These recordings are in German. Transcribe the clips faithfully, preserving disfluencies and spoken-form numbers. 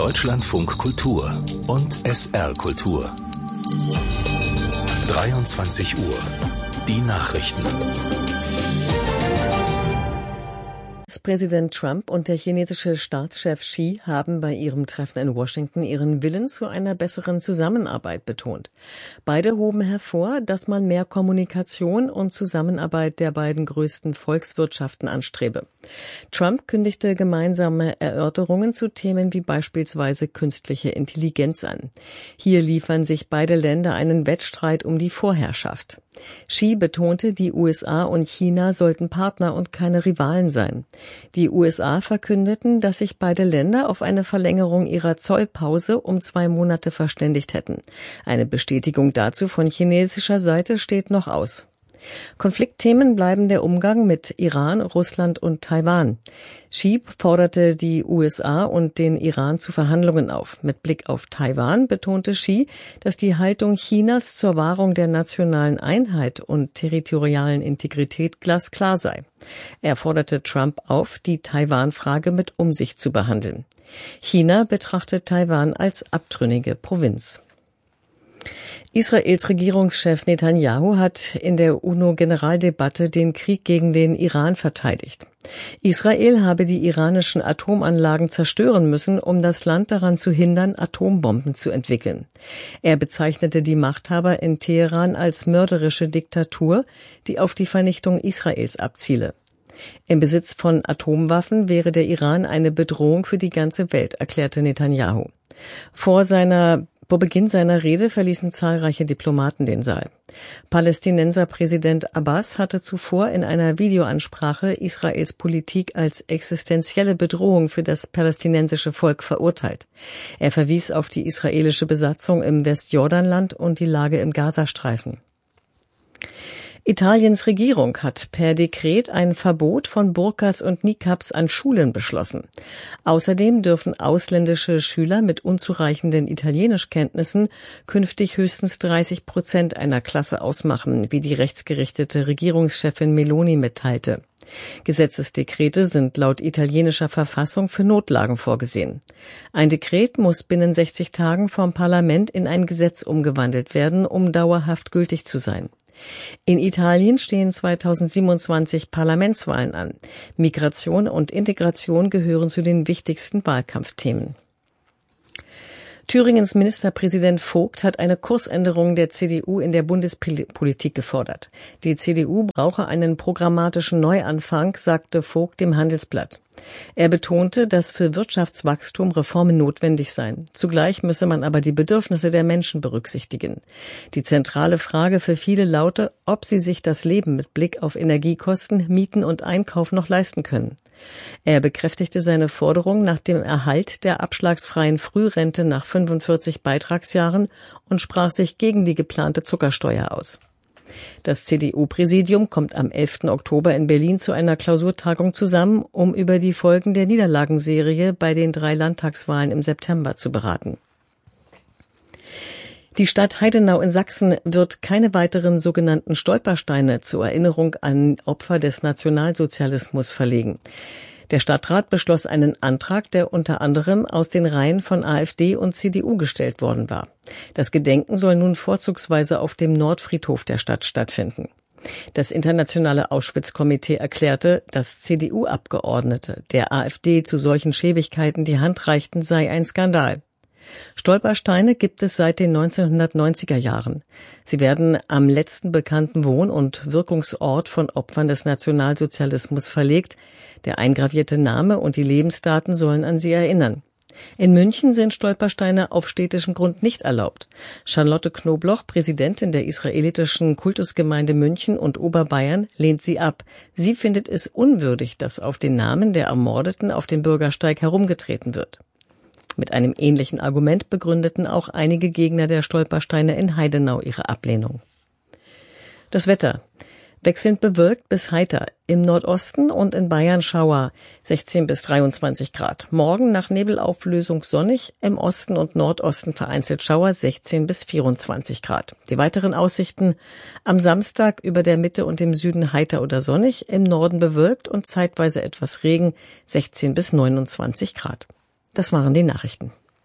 Deutschlandfunk Kultur und S R Kultur. dreiundzwanzig Uhr. Die Nachrichten. Präsident Trump und der chinesische Staatschef Xi haben bei ihrem Treffen in Washington ihren Willen zu einer besseren Zusammenarbeit betont. Beide hoben hervor, dass man mehr Kommunikation und Zusammenarbeit der beiden größten Volkswirtschaften anstrebe. Trump kündigte gemeinsame Erörterungen zu Themen wie beispielsweise künstliche Intelligenz an. Hier liefern sich beide Länder einen Wettstreit um die Vorherrschaft. Xi betonte, die U S A und China sollten Partner und keine Rivalen sein. Die U S A verkündeten, dass sich beide Länder auf eine Verlängerung ihrer Zollpause um zwei Monate verständigt hätten. Eine Bestätigung dazu von chinesischer Seite steht noch aus. Konfliktthemen bleiben der Umgang mit Iran, Russland und Taiwan. Xi forderte die U S A und den Iran zu Verhandlungen auf. Mit Blick auf Taiwan betonte Xi, dass die Haltung Chinas zur Wahrung der nationalen Einheit und territorialen Integrität glasklar sei. Er forderte Trump auf, die Taiwan-Frage mit Umsicht zu behandeln. China betrachtet Taiwan als abtrünnige Provinz. Israels Regierungschef Netanyahu hat in der UNO-Generaldebatte den Krieg gegen den Iran verteidigt. Israel habe die iranischen Atomanlagen zerstören müssen, um das Land daran zu hindern, Atombomben zu entwickeln. Er bezeichnete die Machthaber in Teheran als mörderische Diktatur, die auf die Vernichtung Israels abziele. Im Besitz von Atomwaffen wäre der Iran eine Bedrohung für die ganze Welt, erklärte Netanyahu. Vor seiner Vor Beginn seiner Rede verließen zahlreiche Diplomaten den Saal. Palästinenser Präsident Abbas hatte zuvor in einer Videoansprache Israels Politik als existenzielle Bedrohung für das palästinensische Volk verurteilt. Er verwies auf die israelische Besatzung im Westjordanland und die Lage im Gazastreifen. Italiens Regierung hat per Dekret ein Verbot von Burkas und Niqabs an Schulen beschlossen. Außerdem dürfen ausländische Schüler mit unzureichenden Italienischkenntnissen künftig höchstens dreißig Prozent einer Klasse ausmachen, wie die rechtsgerichtete Regierungschefin Meloni mitteilte. Gesetzesdekrete sind laut italienischer Verfassung für Notlagen vorgesehen. Ein Dekret muss binnen sechzig Tagen vom Parlament in ein Gesetz umgewandelt werden, um dauerhaft gültig zu sein. In Italien stehen zweitausendsiebenundzwanzig Parlamentswahlen an. Migration und Integration gehören zu den wichtigsten Wahlkampfthemen. Thüringens Ministerpräsident Vogt hat eine Kursänderung der C D U in der Bundespolitik gefordert. Die C D U brauche einen programmatischen Neuanfang, sagte Vogt dem Handelsblatt. Er betonte, dass für Wirtschaftswachstum Reformen notwendig seien. Zugleich müsse man aber die Bedürfnisse der Menschen berücksichtigen. Die zentrale Frage für viele laute, ob sie sich das Leben mit Blick auf Energiekosten, Mieten und Einkauf noch leisten können. Er bekräftigte seine Forderung nach dem Erhalt der abschlagsfreien Frührente nach fünfundvierzig Beitragsjahren und sprach sich gegen die geplante Zuckersteuer aus. Das C D U-Präsidium kommt am elften Oktober in Berlin zu einer Klausurtagung zusammen, um über die Folgen der Niederlagenserie bei den drei Landtagswahlen im September zu beraten. Die Stadt Heidenau in Sachsen wird keine weiteren sogenannten Stolpersteine zur Erinnerung an Opfer des Nationalsozialismus verlegen. Der Stadtrat beschloss einen Antrag, der unter anderem aus den Reihen von AfD und C D U gestellt worden war. Das Gedenken soll nun vorzugsweise auf dem Nordfriedhof der Stadt stattfinden. Das internationale Auschwitz-Komitee erklärte, dass C D U-Abgeordnete der AfD zu solchen Schäbigkeiten die Hand reichten, sei ein Skandal. Stolpersteine gibt es seit den neunzehnhundertneunziger Jahren. Sie werden am letzten bekannten Wohn- und Wirkungsort von Opfern des Nationalsozialismus verlegt. Der eingravierte Name und die Lebensdaten sollen an sie erinnern. In München sind Stolpersteine auf städtischem Grund nicht erlaubt. Charlotte Knobloch, Präsidentin der israelitischen Kultusgemeinde München und Oberbayern, lehnt sie ab. Sie findet es unwürdig, dass auf den Namen der Ermordeten auf dem Bürgersteig herumgetreten wird. Mit einem ähnlichen Argument begründeten auch einige Gegner der Stolpersteine in Heidenau ihre Ablehnung. Das Wetter. Wechselnd bewölkt bis heiter. Im Nordosten und in Bayern Schauer, sechzehn bis dreiundzwanzig Grad. Morgen nach Nebelauflösung sonnig, im Osten und Nordosten vereinzelt Schauer, sechzehn bis vierundzwanzig Grad. Die weiteren Aussichten: am Samstag über der Mitte und im Süden heiter oder sonnig, im Norden bewölkt und zeitweise etwas Regen, sechzehn bis neunundzwanzig Grad. Das waren die Nachrichten.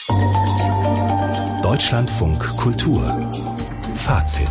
Deutschlandfunk Kultur. Fazit.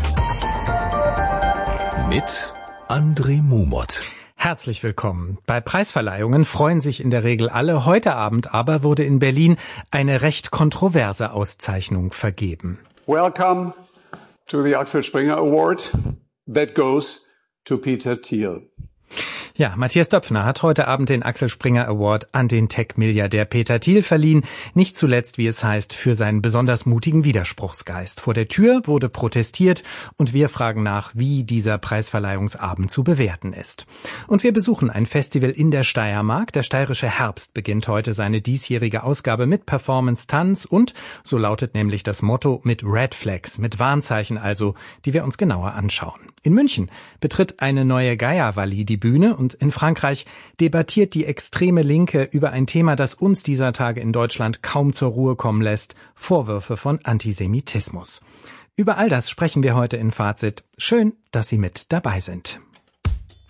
Mit André Mumot. Herzlich willkommen. Bei Preisverleihungen freuen sich in der Regel alle. Heute Abend aber wurde in Berlin eine recht kontroverse Auszeichnung vergeben. Welcome to the Axel Springer Award. That goes to Peter Thiel. Ja, Matthias Döpfner hat heute Abend den Axel Springer Award an den Tech-Milliardär Peter Thiel verliehen. Nicht zuletzt, wie es heißt, für seinen besonders mutigen Widerspruchsgeist. Vor der Tür wurde protestiert und wir fragen nach, wie dieser Preisverleihungsabend zu bewerten ist. Und wir besuchen ein Festival in der Steiermark. Der Steirische Herbst beginnt heute seine diesjährige Ausgabe mit Performance, Tanz und, so lautet nämlich das Motto, mit Red Flags, mit Warnzeichen also, die wir uns genauer anschauen. In München betritt eine neue Gaia-Walli die Bühne und in Frankreich debattiert die extreme Linke über ein Thema, das uns dieser Tage in Deutschland kaum zur Ruhe kommen lässt: Vorwürfe von Antisemitismus. Über all das sprechen wir heute in Fazit. Schön, dass Sie mit dabei sind.